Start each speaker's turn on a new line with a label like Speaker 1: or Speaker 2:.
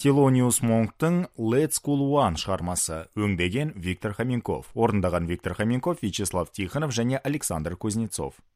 Speaker 1: Тhelониус Монктың Let's Cool One шығармасы, өңдеген Виктор Хоменков, орындаған Виктор Хоменков, Вячеслав Тихонов және Александр Кузнецов.